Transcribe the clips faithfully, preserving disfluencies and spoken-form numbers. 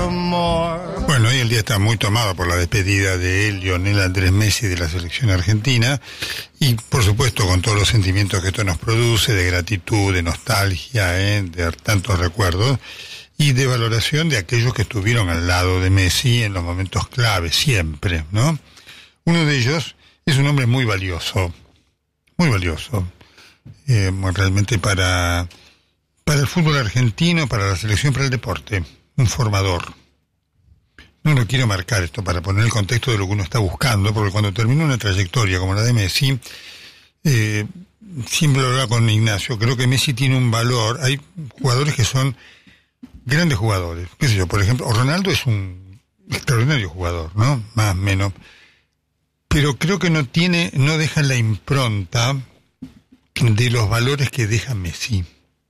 Bueno, hoy el día está muy tomado por la despedida de Lionel Andrés Messi de la selección argentina y, por supuesto, con todos los sentimientos que esto nos produce, de gratitud, de nostalgia, ¿eh? de tantos recuerdos y de valoración de aquellos que estuvieron al lado de Messi en los momentos clave, siempre, ¿no? Uno de ellos es un hombre muy valioso, muy valioso, eh, realmente para, para el fútbol argentino, para la selección, para el deporte, un formador. No lo quiero marcar esto para poner el contexto de lo que uno está buscando, porque cuando termina una trayectoria como la de Messi, eh, siempre lo hablaba con Ignacio, creo que Messi tiene un valor. Hay jugadores que son grandes jugadores, qué sé yo, por ejemplo, Ronaldo es un extraordinario jugador, ¿no? Más o menos. Pero creo que no tiene, no deja la impronta de los valores que deja Messi.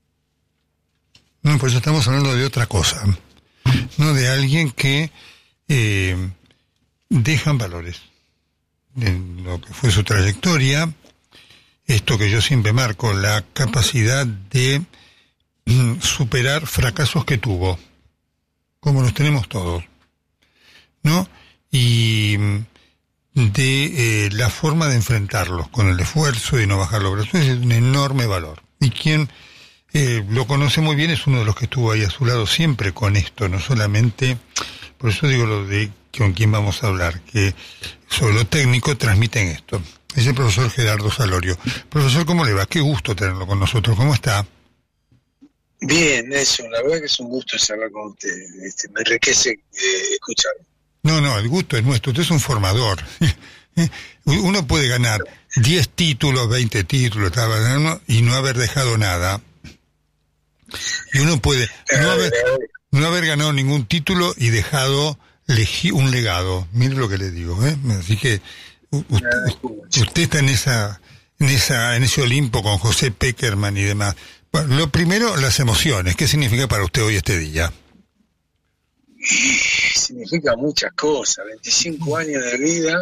No, pues estamos hablando de otra cosa, no de alguien que eh, dejan valores en lo que fue su trayectoria, esto que yo siempre marco, la capacidad de mm, superar fracasos que tuvo, como los tenemos todos, ¿no? Y de eh, la forma de enfrentarlos con el esfuerzo y no bajar los brazos, es un enorme valor. Y quien eh, lo conoce muy bien es uno de los que estuvo ahí a su lado siempre con esto, no solamente, por eso digo lo de con quién vamos a hablar, que sobre lo técnico transmiten esto. Es el profesor Gerardo Salorio. Profesor, ¿cómo le va? Qué gusto tenerlo con nosotros. ¿Cómo está? Bien, eso, la verdad que es un gusto hablar con usted. Este, me enriquece eh, escucharlo. No, no, el gusto es nuestro. Usted es un formador. Uno puede ganar diez títulos, veinte títulos, y no haber dejado nada. Y uno puede no haber, no haber ganado ningún título y dejado legi- un legado. Mire lo que le digo, ¿eh? Así que usted, usted está en esa, en esa, en ese Olimpo con José Peckerman y demás. Bueno, lo primero, las emociones. ¿Qué significa para usted hoy este día? Significa muchas cosas. veinticinco años de vida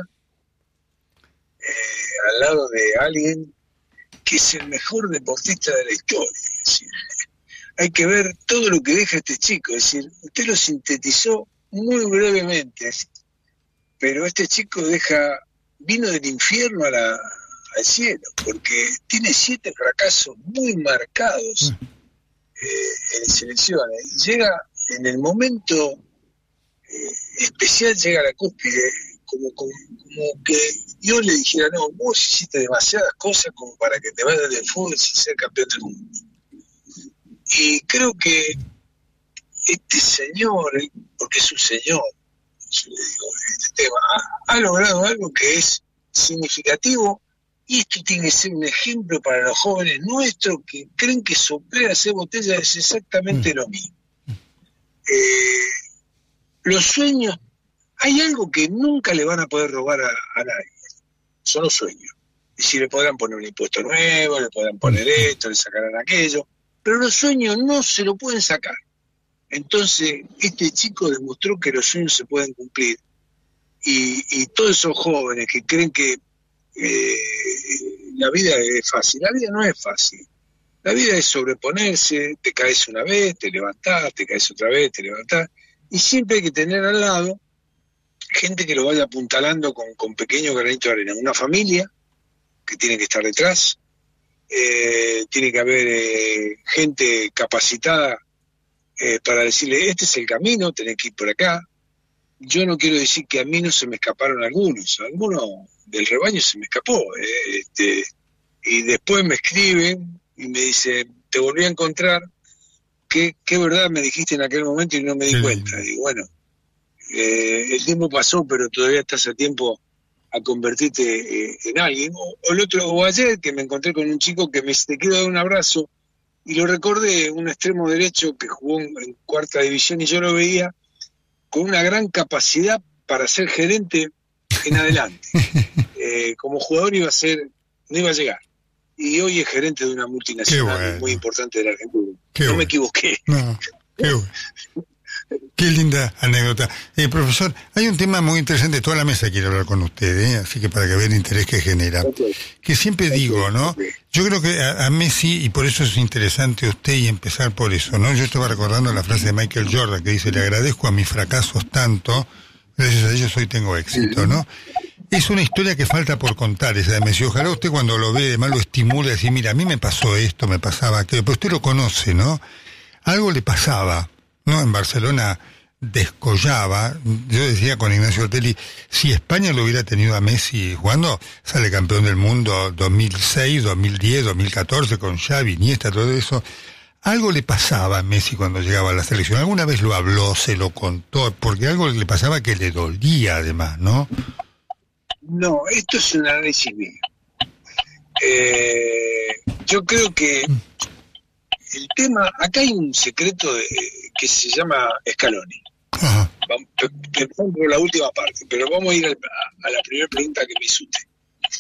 eh, al lado de alguien que es el mejor deportista de la historia. Es decir, hay que ver todo lo que deja este chico. Es decir, usted lo sintetizó muy brevemente, pero este chico deja vino del infierno a la, al cielo, porque tiene siete fracasos muy marcados eh, en selecciones. Llega en el momento eh, especial, llega a la cúspide, como, como, como que Dios le dijera, no, vos hiciste demasiadas cosas como para que te vayas del fútbol sin ser campeón del mundo. Y creo que este señor, porque es un señor, yo le digo, este tema, ha, ha logrado algo que es significativo, y esto tiene que ser un ejemplo para los jóvenes nuestros que creen que soplar, hacer botella es exactamente lo mismo. Eh, los sueños, hay algo que nunca le van a poder robar a, a nadie, son los sueños. Y si le podrán poner un impuesto nuevo, le podrán poner esto, le sacarán aquello, pero los sueños no se lo pueden sacar. Entonces, este chico demostró que los sueños se pueden cumplir. Y, y todos esos jóvenes que creen que eh, la vida es fácil, la vida no es fácil. La vida es sobreponerse, te caes una vez, te levantás, te caes otra vez, te levantás. Y siempre hay que tener al lado gente que lo vaya apuntalando con, con pequeños granitos de arena. Una familia que tiene que estar detrás, eh, tiene que haber eh, gente capacitada eh, para decirle, este es el camino, tenés que ir por acá. Yo no quiero decir que a mí no se me escaparon algunos, algunos del rebaño se me escapó, eh, este, y después me escriben y me dicen, te volví a encontrar, ¿qué, qué verdad me dijiste en aquel momento y no me di sí. cuenta? Y bueno, eh, el tiempo pasó, pero todavía estás a tiempo a convertirte eh, en alguien. O, o el otro, o ayer que me encontré con un chico que me te quiero dar un abrazo, y lo recordé, un extremo derecho que jugó en, en cuarta división, y yo lo veía con una gran capacidad para ser gerente en adelante. Eh, como jugador iba a ser, no iba a llegar. Y hoy es gerente de una multinacional bueno. muy importante de la Argentina. Qué no bueno. me equivoqué. No, qué bueno. Qué linda anécdota. Eh, profesor, hay un tema muy interesante, toda la mesa quiere hablar con usted, ¿eh? Así que para que vea el interés que genera. Okay. Que siempre okay. digo, ¿no? Okay. Yo creo que a, a Messi, y por eso es interesante usted y empezar por eso, ¿no? Yo estaba recordando la frase de Michael Jordan que dice: le agradezco a mis fracasos tanto, gracias a ellos hoy tengo éxito, ¿no? Es una historia que falta por contar, esa de Messi. Ojalá usted cuando lo ve, además lo estimule a decir: mira, a mí me pasó esto, me pasaba aquello, pero usted lo conoce, ¿no? Algo le pasaba, ¿no? En Barcelona descollaba. Yo decía con Ignacio Ortelli, si España lo hubiera tenido a Messi jugando, sale campeón del mundo dos mil seis, dos mil diez, dos mil catorce, con Xavi, Iniesta, todo eso. Algo le pasaba a Messi cuando llegaba a la selección. Alguna vez lo habló, se lo contó, porque algo le pasaba que le dolía además, ¿no? No, esto es un análisis mío. Eh, yo creo que el tema, acá hay un secreto de, que se llama Scaloni. Ajá. Vamos, empezamos por la última parte, pero vamos a ir al, a, a la primera pregunta que me hizo usted.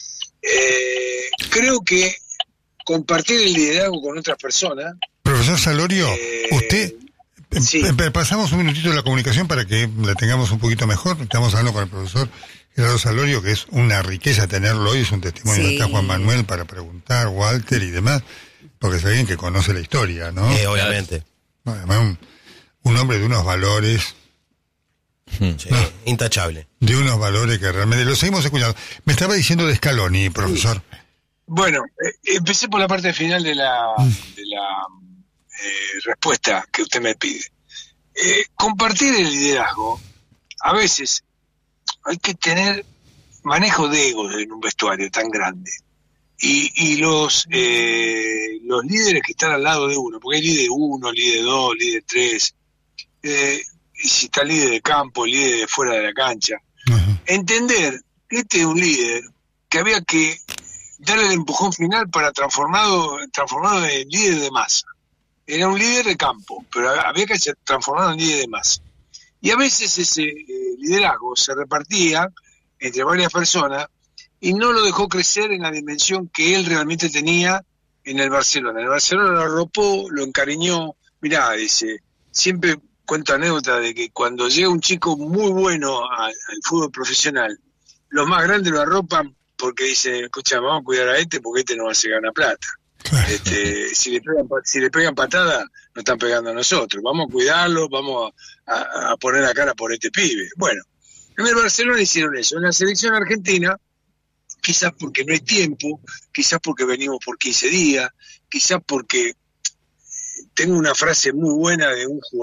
Eh, creo que compartir el liderazgo con otras personas. Profesor Salorio, eh, usted, sí. Pasamos un minutito de la comunicación para que la tengamos un poquito mejor. Estamos hablando con el profesor Gerardo Salorio, que es una riqueza tenerlo hoy, es un testimonio. Sí. Está Juan Manuel para preguntar, Walter y demás, porque es alguien que conoce la historia, ¿no? Eh, obviamente. Bueno, además, un, un hombre de unos valores. Sí, no, intachable. De unos valores que realmente lo seguimos escuchando. Me estaba diciendo de Scaloni, profesor. Sí. Bueno, eh, empecé por la parte final de la, de la eh, respuesta que usted me pide. Eh, compartir el liderazgo, a veces hay que tener manejo de egos en un vestuario tan grande. Y, y los eh, los líderes que están al lado de uno, porque hay líder uno, líder dos, líder tres, eh, y si está líder de campo, líder de fuera de la cancha, uh-huh. Entender que este es un líder que había que darle el empujón final para transformado transformado en líder de masa. Era un líder de campo, pero había que ser transformado en líder de masa. Y a veces ese eh, liderazgo se repartía entre varias personas y no lo dejó crecer en la dimensión que él realmente tenía en el Barcelona. El Barcelona lo arropó, lo encariñó. Mirá, dice, siempre cuento anécdota de que cuando llega un chico muy bueno al, al fútbol profesional, los más grandes lo arropan porque dicen: escucha, vamos a cuidar a este porque este no va a hacer ganar plata. Este, si le pegan, si le pegan patada, nos están pegando a nosotros. Vamos a cuidarlo, vamos a, a poner la cara por este pibe. Bueno, en el Barcelona hicieron eso. En la selección argentina, quizás porque no hay tiempo, quizás porque venimos por quince días, quizás porque tengo una frase muy buena de un jugador